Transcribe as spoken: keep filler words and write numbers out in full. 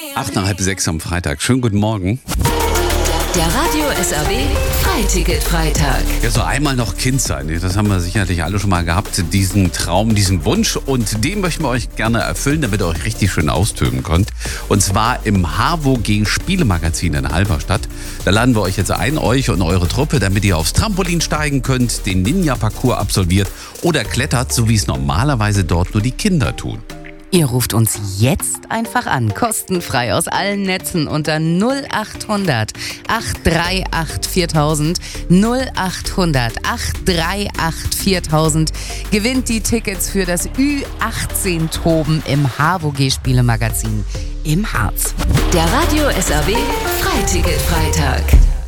Acht nach halb sechs am Freitag. Schönen guten Morgen. Der Radio S R W Freiticket-Freitag. Ja, so einmal noch Kind sein. Das haben wir sicherlich alle schon mal gehabt. Diesen Traum, diesen Wunsch. Und den möchten wir euch gerne erfüllen, damit ihr euch richtig schön austoben könnt. Und zwar im H W G Spielemagazin in Halberstadt. Da laden wir euch jetzt ein, euch und eure Truppe, damit ihr aufs Trampolin steigen könnt, den Ninja-Parcours absolviert oder klettert, so wie es normalerweise dort nur die Kinder tun. Ihr ruft uns jetzt einfach an, kostenfrei aus allen Netzen unter null acht hundert acht drei acht viertausend, null acht hundert acht drei acht viertausend. Gewinnt die Tickets für das Ü achtzehn Toben im H W G Spielemagazin im Harz. Der Radio S R W Freiticket-Freitag.